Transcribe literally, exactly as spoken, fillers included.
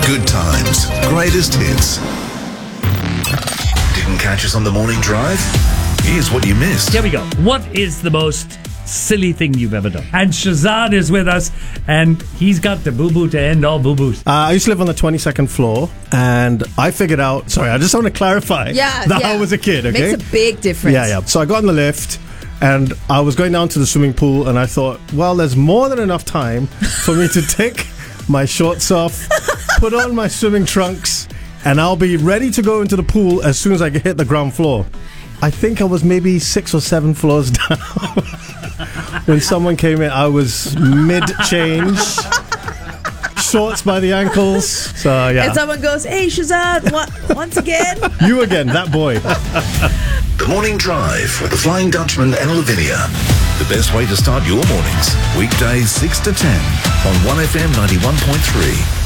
Good times, greatest hits. Didn't catch us on the morning drive? Here's what you missed. Here we go. What is the most silly thing you've ever done? And Shazad is with us, and he's got the boo-boo to end all boo-boos. Uh, I used to live on the twenty-second floor, and I figured out... Sorry, I just want to clarify Yeah, that yeah. I was a kid, okay? Makes a big difference. Yeah, yeah. So I got in the lift, and I was going down to the swimming pool, and I thought, well, there's more than enough time for me to take my shorts off, put on my swimming trunks, and I'll be ready to go into the pool as soon as I hit the ground floor. I think I was maybe six or seven floors down. When someone came in, I was mid-change, shorts by the ankles. So, yeah. And someone goes, hey, Shazad, what, once again? You again, that boy. The Morning Drive with the Flying Dutchman and Lavinia. The best way to start your mornings. Weekdays six to ten on one F M ninety-one point three.